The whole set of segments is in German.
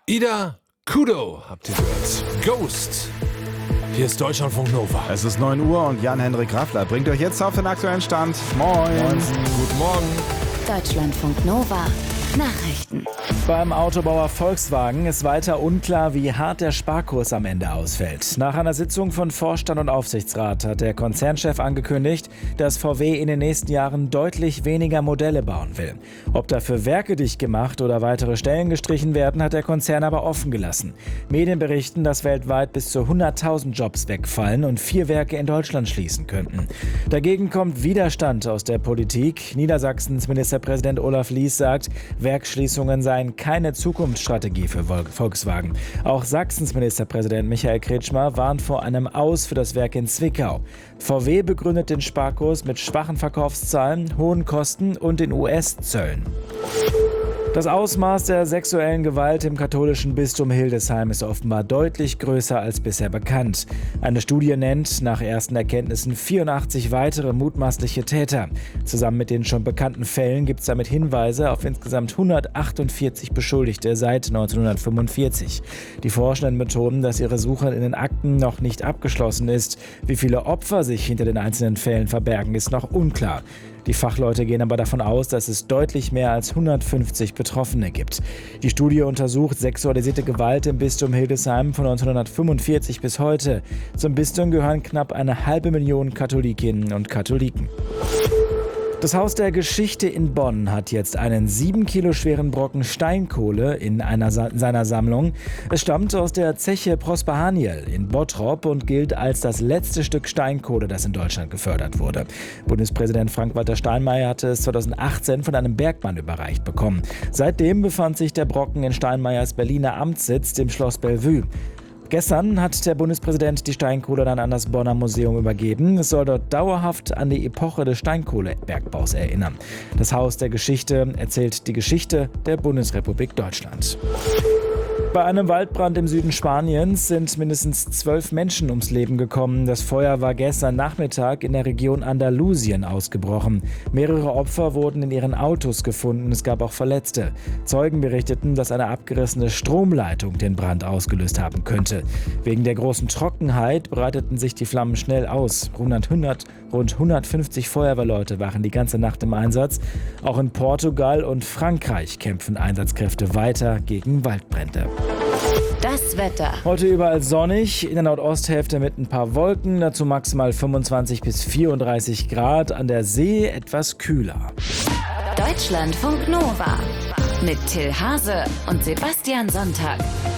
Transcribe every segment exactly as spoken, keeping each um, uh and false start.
Ida Kudo habt ihr gehört. Ghost. Hier ist Deutschlandfunk Nova. Es ist neun Uhr und Jan-Henrik Raffler bringt euch jetzt auf den aktuellen Stand. Moin. Guten Morgen. Deutschlandfunk Nova. Nachrichten. Beim Autobauer Volkswagen ist weiter unklar, wie hart der Sparkurs am Ende ausfällt. Nach einer Sitzung von Vorstand und Aufsichtsrat hat der Konzernchef angekündigt, dass V W in den nächsten Jahren deutlich weniger Modelle bauen will. Ob dafür Werke dicht gemacht oder weitere Stellen gestrichen werden, hat der Konzern aber offen gelassen. Medien berichten, dass weltweit bis zu hunderttausend Jobs wegfallen und vier Werke in Deutschland schließen könnten. Dagegen kommt Widerstand aus der Politik. Niedersachsens Ministerpräsident Olaf Lies sagt, Werksschließungen seien keine Zukunftsstrategie für Volkswagen. Auch Sachsens Ministerpräsident Michael Kretschmer warnt vor einem Aus für das Werk in Zwickau. V W begründet den Sparkurs mit schwachen Verkaufszahlen, hohen Kosten und den U S-Zöllen. Das Ausmaß der sexuellen Gewalt im katholischen Bistum Hildesheim ist offenbar deutlich größer als bisher bekannt. Eine Studie nennt nach ersten Erkenntnissen vierundachtzig weitere mutmaßliche Täter. Zusammen mit den schon bekannten Fällen gibt es damit Hinweise auf insgesamt hundertachtundvierzig Beschuldigte seit neunzehnhundertfünfundvierzig. Die Forschenden betonen, dass ihre Suche in den Akten noch nicht abgeschlossen ist. Wie viele Opfer sich hinter den einzelnen Fällen verbergen, ist noch unklar. Die Fachleute gehen aber davon aus, dass es deutlich mehr als hundertfünfzig Betroffene gibt. Die Studie untersucht sexualisierte Gewalt im Bistum Hildesheim von neunzehnhundertfünfundvierzig bis heute. Zum Bistum gehören knapp eine halbe Million Katholikinnen und Katholiken. Das Haus der Geschichte in Bonn hat jetzt einen sieben Kilo schweren Brocken Steinkohle in einer Sa- seiner Sammlung. Es stammt aus der Zeche Prosper Haniel in Bottrop und gilt als das letzte Stück Steinkohle, das in Deutschland gefördert wurde. Bundespräsident Frank-Walter Steinmeier hatte es zweitausendachtzehn von einem Bergmann überreicht bekommen. Seitdem befand sich der Brocken in Steinmeiers Berliner Amtssitz, dem Schloss Bellevue. Gestern hat der Bundespräsident die Steinkohle dann an das Bonner Museum übergeben. Es soll dort dauerhaft an die Epoche des Steinkohlebergbaus erinnern. Das Haus der Geschichte erzählt die Geschichte der Bundesrepublik Deutschland. Bei einem Waldbrand im Süden Spaniens sind mindestens zwölf Menschen ums Leben gekommen. Das Feuer war gestern Nachmittag in der Region Andalusien ausgebrochen. Mehrere Opfer wurden in ihren Autos gefunden. Es gab auch Verletzte. Zeugen berichteten, dass eine abgerissene Stromleitung den Brand ausgelöst haben könnte. Wegen der großen Trockenheit breiteten sich die Flammen schnell aus. Rund hundert, rund hundertfünfzig Feuerwehrleute waren die ganze Nacht im Einsatz. Auch in Portugal und Frankreich kämpfen Einsatzkräfte weiter gegen Waldbrände. Das Wetter. Heute überall sonnig, in der Nordosthälfte mit ein paar Wolken, dazu maximal fünfundzwanzig bis vierunddreißig Grad, an der See etwas kühler. Deutschlandfunk Nova. Mit Till Hase und Sebastian Sonntag.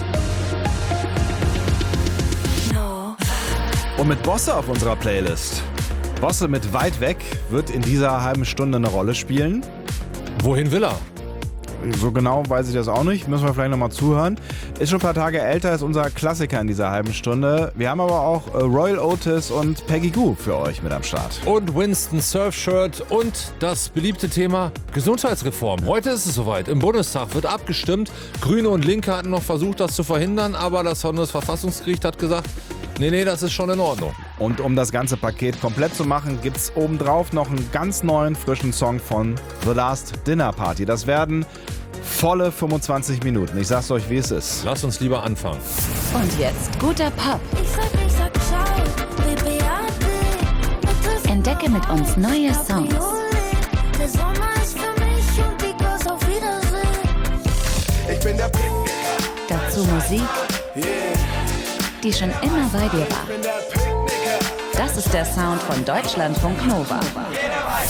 Und mit Bosse auf unserer Playlist. Bosse mit Weit weg wird in dieser halben Stunde eine Rolle spielen. Wohin will er? So genau weiß ich das auch nicht. Müssen wir vielleicht nochmal zuhören. Ist schon ein paar Tage älter, ist unser Klassiker in dieser halben Stunde. Wir haben aber auch Royal Otis und Peggy Gou für euch mit am Start. Und Winston Surfshirt und das beliebte Thema Gesundheitsreform. Heute ist es soweit. Im Bundestag wird abgestimmt. Grüne und Linke hatten noch versucht, das zu verhindern, aber das Bundesverfassungsgericht hat gesagt, nee, nee, das ist schon in Ordnung. Und um das ganze Paket komplett zu machen, gibt's obendrauf noch einen ganz neuen, frischen Song von The Last Dinner Party. Das werden volle fünfundzwanzig Minuten. Ich sag's euch, wie es ist. Lass uns lieber anfangen. Und jetzt guter Pop. Ich sag, ich sag, ciao, Baby, ja, Entdecke mit uns neue Songs. der Sommer ist für mich und die Girls auf Wiedersehen. Ich bin der Picknicker, Dazu Musik, yeah, die schon immer bei dir war. bin der Picknicker. Das ist der Sound von Deutschlandfunk Nova.